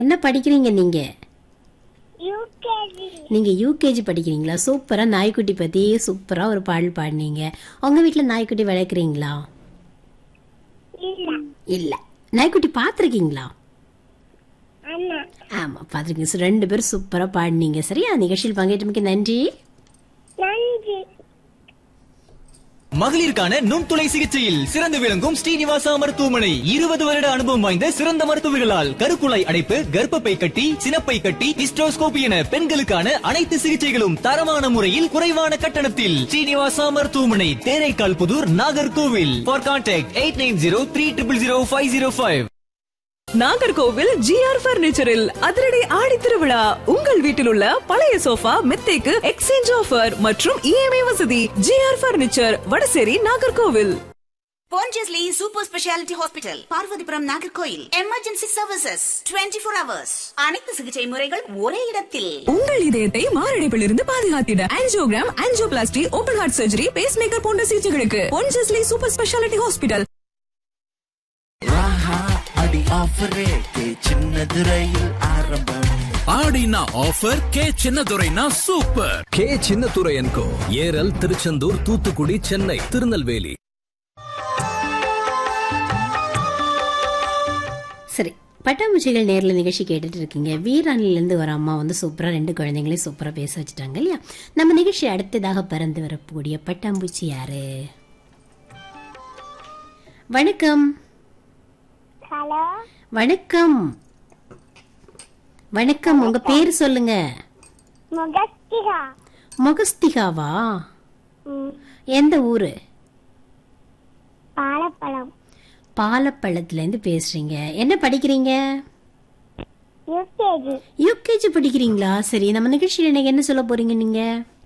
என்ன படிக்கிறீங்க நீங்க? யூகேஜி. நீங்க யூகேஜி படிக்கிறீங்களா? சூப்பரா நாய்க்குட்டி பத்தி சூப்பரா ஒரு பாடல் பாடினீங்க. உங்க வீட்ல நாய்க்குட்டி வளர்க்குறீங்களா? இல்ல. இல்ல. நாய்க்குட்டி பாத்திருக்கீங்களா? ஆமா. ஆமா பாத்திருக்கீங்க. ரெண்டு பேரும் சூப்பரா பாடினீங்க. சரியா? நிகழ்ச்சியில் பங்கேற்றமைக்கு நன்றி. நன்றி. மகளிருக்கான நுண்துளை சிகிச்சையில் சிறந்து விளங்கும் ஸ்ரீனிவாசா மருத்துவமனை 20 வருட அனுபவம் வாய்ந்த சிறந்த மருத்துவர்களால் கருக்குழாய் அடைப்பு, கர்ப்பப்பை கட்டி, சினப்பை கட்டி, ஹிஸ்டோஸ்கோபி என பெண்களுக்கான அனைத்து சிகிச்சைகளும் தரமான முறையில் குறைவான கட்டணத்தில். ஸ்ரீனிவாசா மருத்துவமனை, Theraikkal Pudur, Nagercoil. For contact 8903000505. Nagercoil GR பர்னிச்சரில் அதிரடி ஆடி திருவிழா. உங்கள் வீட்டில் உள்ள பழைய சோஃபா, மெத்தைக்கு எக்ஸ்சேஞ்ச் ஆஃபர் மற்றும் EMI வசதி. GR furniture, Vadasery, Nagercoil. Pondicherry Super Speciality Hospital, Parvathipuram, Nagercoil. Emergency services 24 hours. அனைத்து சிகிச்சை முறைகள் ஒரே இடத்தில். உங்கள் இதயத்தை மாரடைப்பில் இருந்து பாதுகாத்திட angiogram, angioplasty, open heart surgery, base maker போன்ற சிகிச்சைகளுக்கு Pondicherry Super Speciality Hospital. ஆடினா offer K சின்னதுரைனா super. K Chinnadurai என்கோ ஏரல், திருச்செந்தூர், தூத்துக்குடி, சென்னை, திருநெல்வேலி. சரி, பட்டாம்பூச்சிகள் நேரில் நிகழ்ச்சி கேட்டுட்டு இருக்கீங்க. வீராணிலிருந்து ஒரு அம்மா வந்து சூப்பரா 2 குழந்தைங்களையும் சூப்பரா பேச வச்சுட்டாங்க இல்லையா? நம்ம நிகழ்ச்சி அடுத்ததாக பறந்து வரக்கூடிய பட்டாம்பூச்சி யாரு? வணக்கம். ஹலோ. வணக்கம். வணக்கம். உங்க பேர் சொல்லுங்க. முகஸ்திகா. முகஸ்திகாவா? எந்த ஊரு? பாலப்பழம். பாலப்பழத்துல இருந்து பேசுறீங்க. என்ன படிக்கிறீங்க? யூகேஜி. யூகேஜி படிக்கிறீங்களா? சரி, நம்ம நிகழ்ச்சியில் இன்னைக்கு என்ன சொல்ல போறீங்க நீங்க?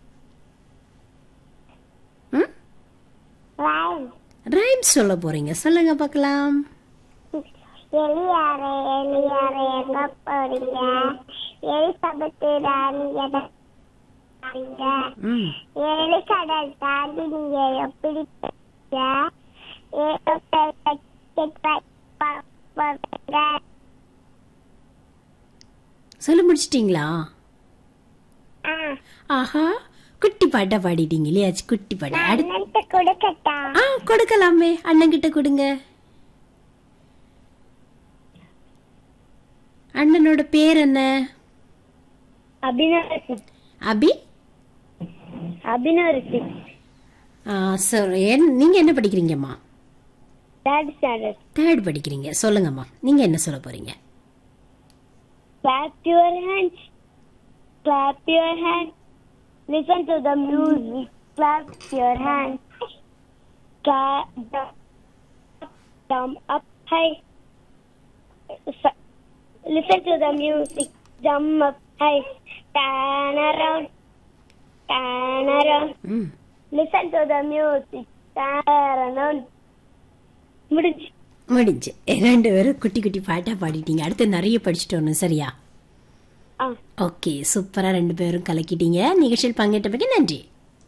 ரைம்ஸ் சொல்ல போறீங்க. சொல்லுங்க பார்க்கலாம். எலியாரே எலியாரே எங்க போறீங்க? எலிசபெத்து ராணி எலிக்கடல் தாண்டி நீங்க எப்படி சொல்ல முடிச்சிட்டீங்களா? ஆஹா, குட்டி பாட்டா பாடிட்டீங்க இல்லையா? குட்டி பாட்டா அண்ணன்ட்ட கொடுக்கட்டா? கொடுக்கலாமே. அண்ணன் கிட்ட கொடுங்க. அண்ணனோட பேர் என்ன? அபினவ். அபி அபினவ். நீங்க என்ன படிக்கிறீங்கம்மா? 3rd standard. 3rd படிக்கிறீங்க. சொல்லுங்கம்மா, நீங்க என்ன சொல்ல போறீங்க? Clap your hands. Clap your hands. Listen to the music. Clap your hands. Jump up high. Listen to the music. Jump up high. Turn around. Turn around. Listen to the music. Turn around. முடிஞ்சு. 2 பேரும் குட்டி குட்டி பாட்டா பாடிட்டீங்க. அடுத்து நிறைய படிச்சுட்டு வரணும். சரியா? ஓகே, சூப்பரா 2 பேரும் கலக்கிட்டீங்க. நிகழ்ச்சியில் பங்கேற்றமைக்கு நன்றி.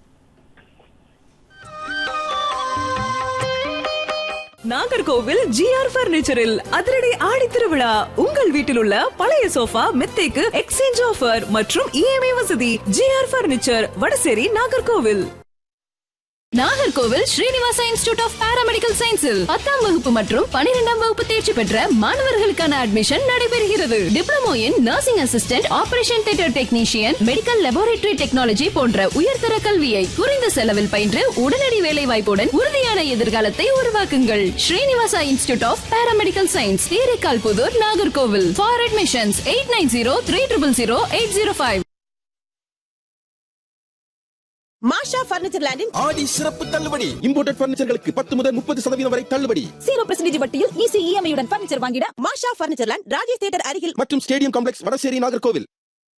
நாகர்கோவில் GR பர்னிச்சரில் அதிரடி ஆடி திருவிழா. உங்கள் வீட்டில் உள்ள பழைய சோஃபா, மெத்தைக்கு எக்ஸ்சேஞ்ச் ஆஃபர் மற்றும் EMI வசதி. GR furniture, Vadasery, Nagercoil. Nagercoil Srinivasa institute of paramedical சயின்ஸில் 10ஆம் வகுப்பு மற்றும் 12ஆம் வகுப்பு தேர்ச்சி பெற்ற மாணவர்களுக்கான அட்மிஷன் நடைபெறுகிறது. Diploma in nursing assistant, operation theatre technician, medical laboratory technology போன்ற உயர்தர கல்வியை குறைந்த செலவில் பயின்று உடனடி வேலை வாய்ப்புடன் உறுதியான எதிர்காலத்தை உருவாக்குங்கள். Srinivasa institute of paramedical science, Theraikkal Pudur, Nagercoil. For admissions 8903000805. Masha furniture லேண்டின் ஆடி சிறப்பு தள்ளுபடி. இம்போர்ட்டட் பர்னிச்சர்களுக்கு 10 முதல் 30% வரை தள்ளுபடி. 0% வட்டியில் ஈஸி EMI உடன் பர்னிச்சர் வாங்கிட மாஷா பர்னிச்சர் லேண்ட், ராஜேஷ் தியேட்டர் அருகில் மற்றும் ஸ்டேடியம் காம்ப்ளெக்ஸ், வடசேரி, நாகர்கோவில்.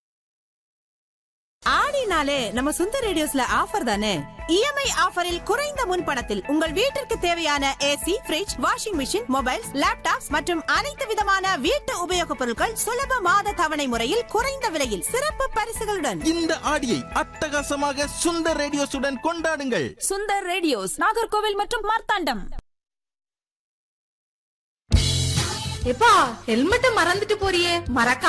ஆடினாலே நம்ம சுந்தர் ரேடியோஸ்ல ஆஃபர் தானே. EMI ஆஃபரில் குறைந்த முன்பணத்தில் உங்கள் வீட்டிற்கு தேவையான AC, fridge, washing machine, mobiles, laptops மற்றும் அனைத்து விதமான வீட்டு உபயோகப் பொருட்கள் சுலப மாத தவணை முறையில் குறைந்த விலையில் சிறப்பு பரிசுகளுடன் இந்த ஆடியை அட்டகாசமாக சுந்தர் ரேடியோஸுடன் கொண்டாடுங்கள். சுந்தர் ரேடியோஸ், நாகர்கோவில் மற்றும் மார்த்தாண்டம். எப்பா ஹெல்மெட்ட மறந்துட்டு போறியே மறக்க